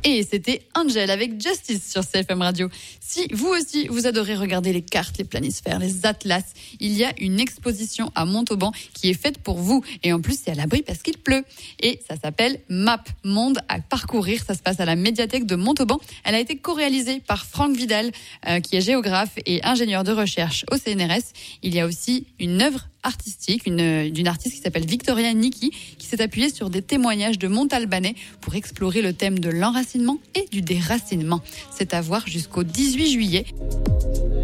Et c'était Angel avec Justice sur CFM Radio. Si vous aussi, vous adorez regarder les cartes, les planisphères, les atlas, il y a une exposition à Montauban qui est faite pour vous. Et en plus, c'est à l'abri parce qu'il pleut. Et ça s'appelle Map, monde à parcourir. Ça se passe à la médiathèque de Montauban. Elle a été co-réalisée par Franck Vidal, qui est géographe et ingénieur de recherche au CNRS. Il y a aussi une œuvre artistique, d'une artiste qui s'appelle Victoria Niki, qui s'est appuyée sur des témoignages de Montalbanais pour explorer le thème de l'enracinement et du déracinement. C'est à voir jusqu'au 18 juillet.